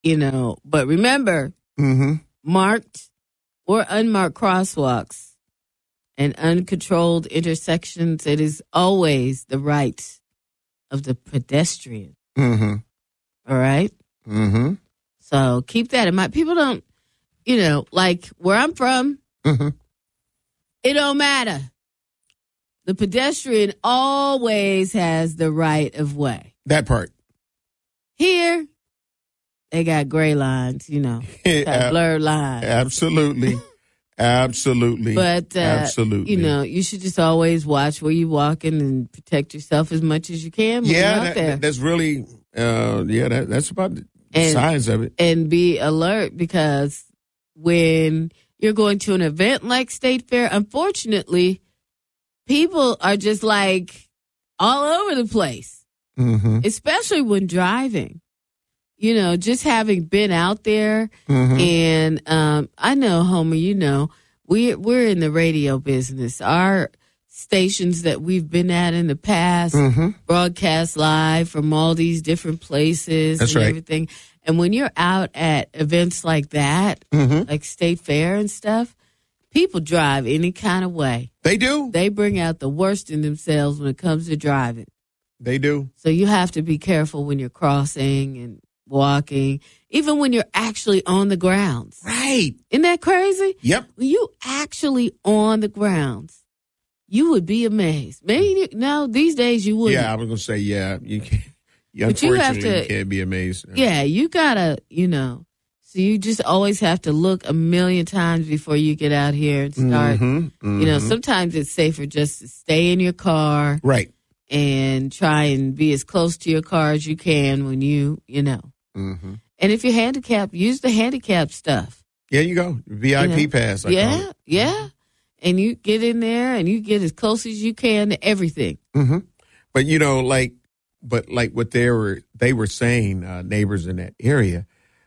But remember, marked or unmarked crosswalks and uncontrolled intersections, it is always the right of the pedestrian. Mm-hmm. All right? Mm-hmm. So keep that in mind. People don't, like where I'm from, it don't matter. The pedestrian always has the right of way. That part. Here, they got gray lines, got blurred lines. Absolutely. Absolutely. But, absolutely. You should just always watch where you're walking and protect yourself as much as you can when you're out there. That's really, that's about the size of it. And be alert, because when you're going to an event like State Fair, unfortunately, people are just like all over the place, especially when driving. Just having been out there, and I know, Homer, we're in the radio business. Our stations that we've been at in the past broadcast live from all these different places. That's and right. everything. And when you're out at events like that, like State Fair and stuff, people drive any kind of way. They do. They bring out the worst in themselves when it comes to driving. They do. So you have to be careful when you're crossing and walking, even when you're actually on the grounds. Right. Isn't that crazy? Yep. When you actually on the grounds, you would be amazed. Maybe these days you wouldn't. Yeah, I was going to say, you can't. But you have Unfortunately, you can't be amazed. Yeah, you gotta, so you just always have to look a million times before you get out here and start. Sometimes it's safer just to stay in your car. Right. And try and be as close to your car as you can when And if you're handicapped, use the handicapped stuff. Yeah, you go. VIP pass. Yeah. And you get in there and you get as close as you can to everything. But like what they were saying, neighbors in that area,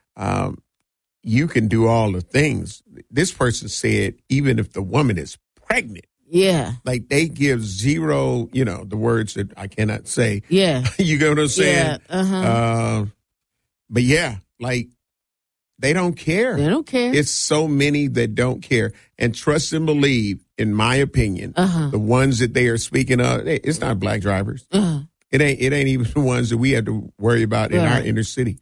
you can do all the things. This person said, even if the woman is pregnant. Yeah. Like they give zero, the words that I cannot say. Yeah. You get what I'm saying? Yeah. But yeah, like they don't care. They don't care. It's so many that don't care. And trust and believe, in my opinion, the ones that they are speaking of, it's not black drivers. It ain't even the ones that we have to worry about in our inner city.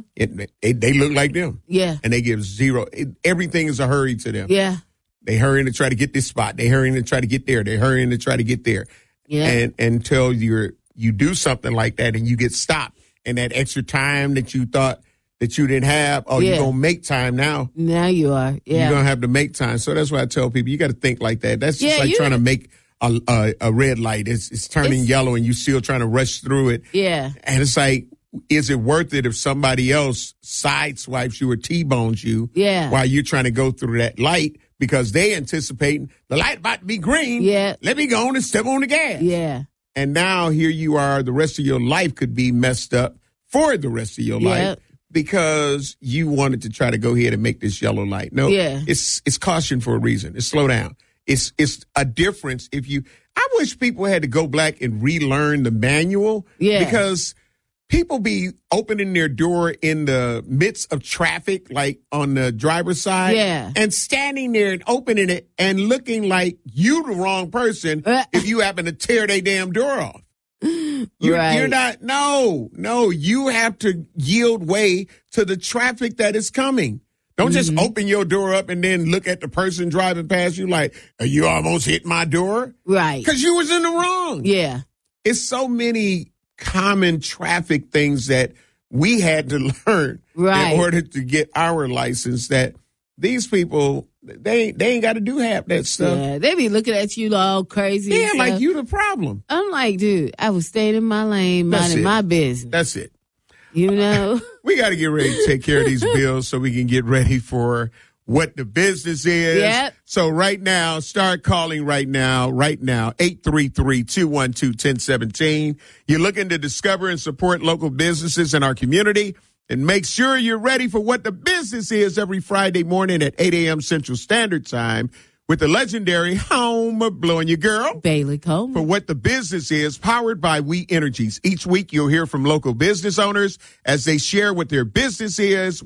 They look like them. Yeah. And they give zero. Everything is a hurry to them. Yeah. They hurrying to try to get this spot. They hurrying to try to get there. They hurrying to try to get there. Yeah. And until you do something like that and you get stopped, and that extra time that you thought that you didn't have, you're going to make time now. Now you are. Yeah. You're going to have to make time. So that's why I tell people, you got to think like that. That's just like trying to make a red light. It's turning yellow and you still trying to rush through it. Yeah. And it's like, is it worth it if somebody else sideswipes you or T-bones you while you're trying to go through that light? Because they anticipating the light about to be green. Yeah. Let me go on and step on the gas. Yeah. And now here you are, the rest of your life could be messed up for the rest of your life because you wanted to try to go ahead and make this yellow light. No, it's caution for a reason. It's slow down. It's a difference I wish people had to go back and relearn the manual because people be opening their door in the midst of traffic, like on the driver's side, and standing there and opening it and looking like you the wrong person if you happen to tear their damn door off. You're not, no, you have to yield way to the traffic that is coming. Don't just open your door up and then look at the person driving past you like, you almost hit my door. Right. Because you was in the wrong. Yeah. It's so many common traffic things that we had to learn in order to get our license that these people, they ain't got to do half that stuff. Yeah, they be looking at you all crazy. Yeah, like you the problem. I'm like, dude, I was staying in my lane, minding my business. That's it. We got to get ready to take care of these bills so we can get ready for what the business is. Yep. So right now, start calling right now, 833-212-1017. You're looking to discover and support local businesses in our community. And make sure you're ready for what the business is every Friday morning at 8 a.m. Central Standard Time with the legendary Homer Blowing Your Girl. Bailey Coleman. For what the business is, powered by We Energies. Each week you'll hear from local business owners as they share what their business is.